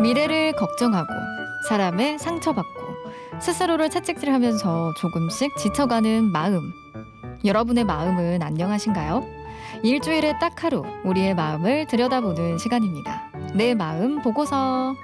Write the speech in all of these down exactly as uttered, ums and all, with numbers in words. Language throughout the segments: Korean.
미래를 걱정하고 사람을 상처받고 스스로를 채찍질하면서 조금씩 지쳐가는 마음. 여러분의 마음은 안녕하신가요? 일주일에 딱 하루 우리의 마음을 들여다보는 시간입니다. 내 마음 보고서.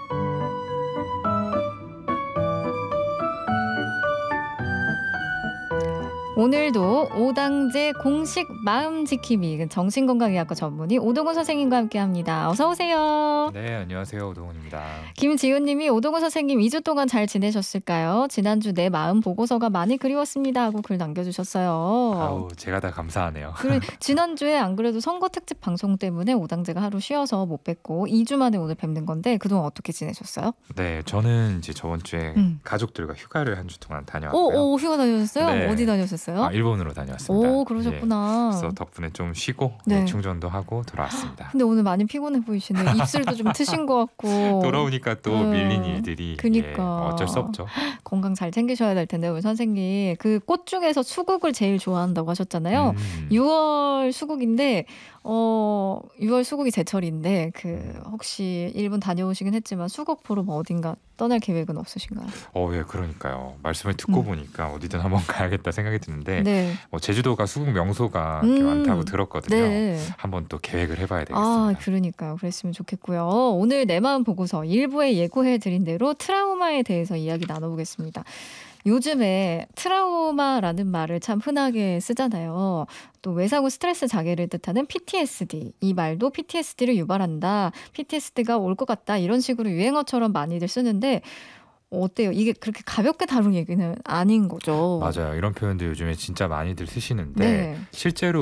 오늘도 오당제 공식 마음 지킴이 정신건강의학과 전문의 오동훈 선생님과 함께합니다. 어서 오세요. 네, 안녕하세요. 오동훈입니다. 김지훈님이 오동훈 선생님 이 주 동안 잘 지내셨을까요? 지난주 내 마음 보고서가 많이 그리웠습니다 하고 글 남겨주셨어요. 아우, 제가 다 감사하네요. 그래, 지난주에 안 그래도 선거 특집 방송 때문에 오당제가 하루 쉬어서 못 뵙고 이 주 만에 오늘 뵙는 건데 그동안 어떻게 지내셨어요? 네, 저는 이제 저번 주에 음. 가족들과 휴가를 한 주 동안 다녀왔고요. 오, 오 휴가 다녀오셨어요? 네. 어디 다녀오셨어요? 아, 일본으로 다녀왔습니다. 오, 그러셨구나. 예, 그래서 덕분에 좀 쉬고 네. 네, 충전도 하고 돌아왔습니다. 근데 오늘 많이 피곤해 보이시네요. 입술도 좀 트신 것 같고. 돌아오니까 또 음, 밀린 일들이 그니까. 예, 어쩔 수 없죠. 건강 잘 챙기셔야 될 텐데 우리 선생님 그 꽃 중에서 수국을 제일 좋아한다고 하셨잖아요. 음. 유월 수국인데 어 유월 수국이 제철인데 그 혹시 일본 다녀오시긴 했지만 수국 보러 뭐 어딘가 떠날 계획은 없으신가요? 어, 예, 그러니까요. 말씀을 듣고 음. 보니까 어디든 한번 가야겠다 생각이 드는데 네. 어, 제주도가 수국 명소가 이렇게 음. 많다고 들었거든요. 네. 한번 또 계획을 해봐야 되겠습니다. 아, 그러니까요. 그랬으면 좋겠고요. 오늘 내 마음 보고서 일부에 예고해드린 대로 트라우마에 대해서 이야기 나눠보겠습니다. 요즘에 트라우마라는 말을 참 흔하게 쓰잖아요. 또 외상후 스트레스 장애를 뜻하는 피티에스디. 이 말도 피티에스디를 유발한다. 피티에스디가 올 것 같다. 이런 식으로 유행어처럼 많이들 쓰는데 어때요? 이게 그렇게 가볍게 다룬 얘기는 아닌 거죠. 맞아요. 이런 표현들 요즘에 진짜 많이들 쓰시는데 네. 실제로